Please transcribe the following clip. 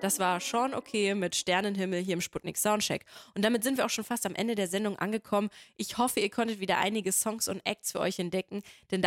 Das war Sean Okay mit Sternenhimmel hier im Sputnik Soundcheck. Und damit sind wir auch schon fast am Ende der Sendung angekommen. Ich hoffe, ihr konntet wieder einige Songs und Acts für euch entdecken, denn